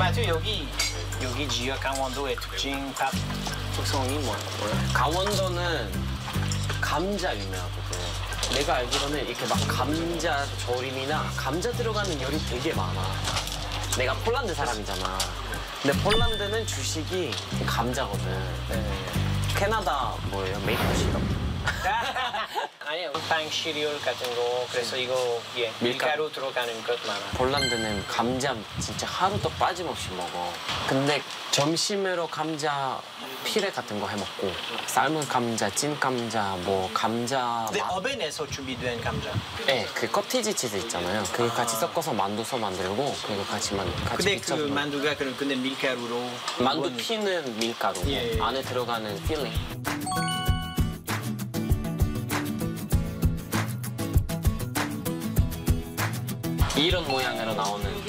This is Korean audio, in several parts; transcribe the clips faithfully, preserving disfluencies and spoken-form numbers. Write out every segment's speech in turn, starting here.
마트 여기 여기 지역 강원도의 특징 밥 특성이 뭐야? 강원도는 감자 유명하거든. 내가 알기로는 이렇게 막 감자 조림이나 감자 들어가는 요리 되게 많아. 내가 폴란드 사람이잖아. 근데 폴란드는 주식이 감자거든. 네. 캐나다 뭐예요? 메이플 시럽? 아니요, 빵 시리얼 같은 거. 그래서 이거 예, 밀가루 들어가는 것 많아. 폴란드는 감자 진짜 하루도 빠짐없이 먹어. 근데 점심으로 감자 피레 같은 거 해먹고 삶은 감자, 찐 감자, 뭐 감자. 근데 어벤에서 준비된 감자. 네, 그 커티지 치즈 있잖아요. 그거 같이 섞어서 만두서 만들고 그거 같이 만 같이 근데 미쳐서 그 만두가 그런 근데 밀가루로. 만두 이건... 피는 밀가루. 예, 예. 안에 들어가는 필링. 이런 모양으로 나오는.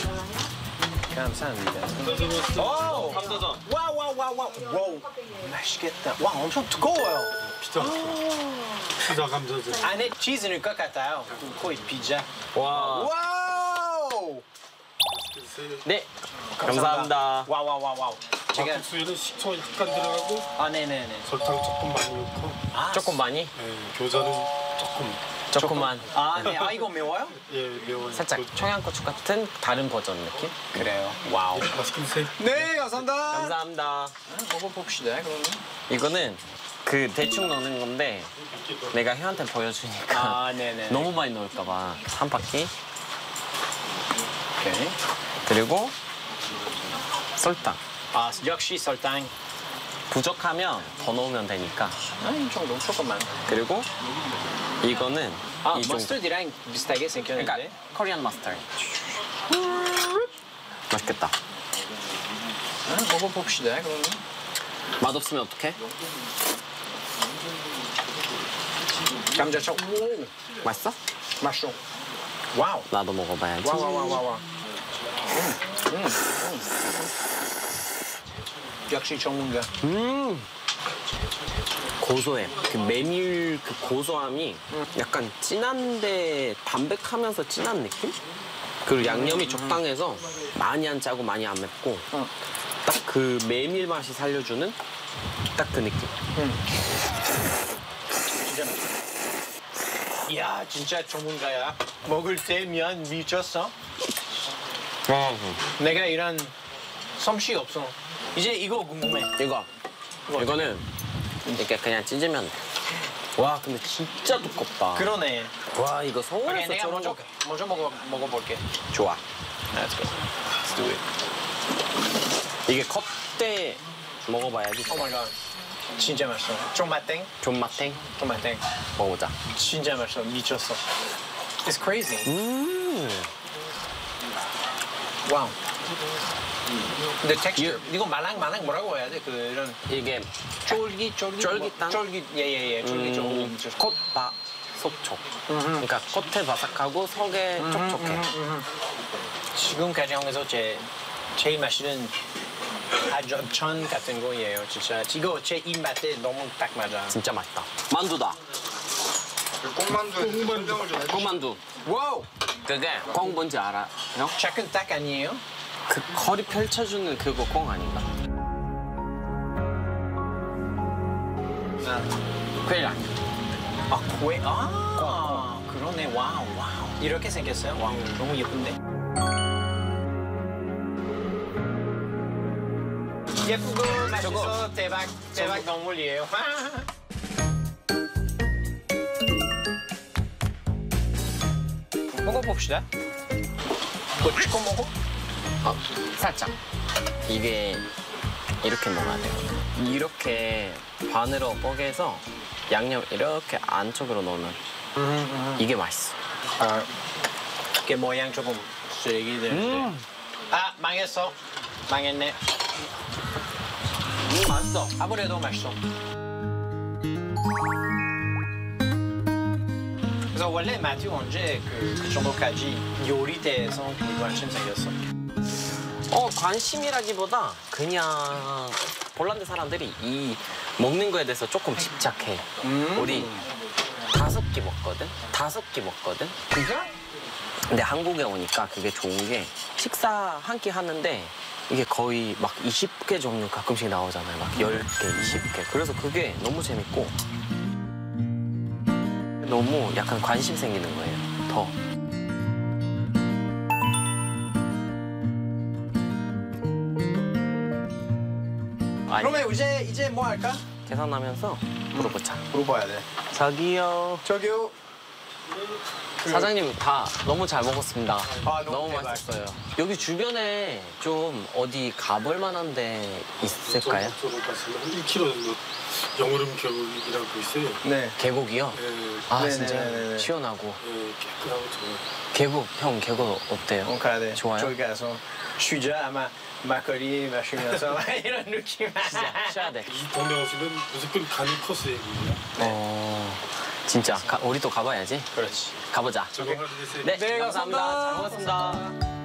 감사합니다. 오! 감자전. 와우, 와우, 와우, 와우. 와우. 맛있겠다. 와, 엄청 두꺼워요. 피자. 피자 감자전. 안에 치즈는 것 같아요. 거의 피자. 와. 와우! 네. 감사합니다. 와우, 와우, 와우, 와우. 제가 수에는 식초 약간 들어가고 아, 네네네. 설탕 조금 많이 넣고. 아, 조금 많이? 네, 교자는 조금. 조금만. 아, 네. 아, 이거 매워요? 예, 매워요. 살짝 청양고추 같은 다른 버전 느낌? 그래요. 와우. 맛있게 드세요. 네, 감사합니다. 감사합니다. 아, 먹어봅시다, 그러면. 이거는 그 대충 넣는 건데 내가 혜한테 보여주니까 아, 네네. 너무 많이 넣을까 봐. 한 바퀴. 오케이. 그리고 설탕. 아, 역시 설탕. 부족하면 더 넣으면 되니까. 아, 이 정도 조금만. 그리고 이거는 아, 이 정도. 머스터드랑 비슷하게 생겼는데. 그러니까 코리안 머스터드. 맛있겠다. 아, 먹어봅시다, 그러면. 맛없으면 어떡해? 감자청. 오, 맛있어? 맛있어. 와우. 나도 먹어봐야지. 와우, 와우, 와우, 와우. 음, 음, 음. 역시 전문가. 음. 고소해. 그 메밀 그 고소함이 약간 진한데 담백하면서 진한 느낌? 그리고 양념이 적당해서 많이 안 짜고 많이 안 맵고 딱 그 메밀 맛이 살려주는 딱 그 느낌. 음. 진짜 맛있어. 이야, 진짜 전문가야. 먹을 때 면 미쳤어. 내가 이런 솜씨 없어. 이제 이거 궁금해. 이거. 이거는 이렇게 그냥 찢으면 돼. 와, 근데 진짜 두껍다. 그러네. 와, 이거 오케이, 서울에서 내가 저런 먼저, 거. 먼저 먹어, 먹어볼게. 좋아. Let's go. Let's do it. 이게 컵대 먹어봐야지. Oh my god. 진짜 맛있어. 존맛땡? 존맛탱 존맛땡. 먹어보자. 진짜 맛있어. 미쳤어. It's crazy. 음. 와우. 근데 텍스처 이거 말랑말랑 뭐라고 해야 돼? 그 이런 이게 쫄깃 쫄깃 쫄깃한? 쫄깃 예예예 쫄깃 쫄깃. 음, 콧바 속촉. 그러니까 겉에 바삭하고 속에 촉촉해. 지금까지 한에서 제 제일 맛있는 아전 같은 거예요. 진짜 이거 제 입맛에 너무 딱 맞아. 진짜 맛있다. 만두다. 꽁만두에 설명을 좀 해주세요. 꽁만두. 와우. 그게 꽁 뭔지 알아? 형? 작은 딱 아니에요? 그 허리 펼쳐주는 그거 꽁 아닌가? 아, 퀘일 아니야. 아 코에 아 그러네. 와우 와우. 이렇게 생겼어요? 와우 너무 예쁜데? 예쁘고 맛있어 대박 대박 동물이에요. 먹어봅시다. 뭐 찍어 먹어? 어, 살짝. 이게 이렇게 먹어야 돼요. 이렇게 반으로 뽀개서 양념 이렇게 안쪽으로 넣으면 이게 맛있어. 아, 이게 모양 조금 쓰레기 되는데. 음. 아 망했어. 망했네. 음, 맛있어. 아무래도 맛있어. 그래서 원래 마튜 언제 그, 그 정도까지 요리대에서 그 관심 생겼어? 어, 관심이라기보다 그냥 폴란드 사람들이 이 먹는 거에 대해서 조금 집착해. 음. 우리 다섯 끼 먹거든? 다섯 끼 먹거든? 진짜? 근데 한국에 오니까 그게 좋은 게 식사 한 끼 하는데 이게 거의 막 이십 개 종류 가끔씩 나오잖아요. 막 열 개, 이십 개. 그래서 그게 너무 재밌고 너무 약간 관심 생기는 거예요. 더. 아니, 그러면 이제 이제 뭐 할까? 계산하면서 물어보자. 물어봐야 돼. 저기요. 저기요. 사장님 다 너무 잘 먹었습니다. 아, 너무 너무 대박. 맛있었어요. 여기 주변에 좀 어디 가볼 만한 데 있을까요? 저쪽으로 가시면 한 일 킬로미터 정도 영오름 계곡이라고 있어요. 네. 계곡이요? 예, 아 네네네네. 진짜 시원하고. 예, 깨끗하고 좋아요. 계곡 형 계곡 어때요? 어, 가야 돼. 좋아요? 저기 가서 쉬자 아마 막걸리 마시면서 이런 느낌. 쉬어야 돼. 이 동네 오시면 무조건 가는 코스예요. 어 진짜 가, 우리 또 가봐야지. 그렇지. 가보자. 저거 하루 되세요. 네, 네, 감사합니다. 감사합니다. 잘 먹었습니다.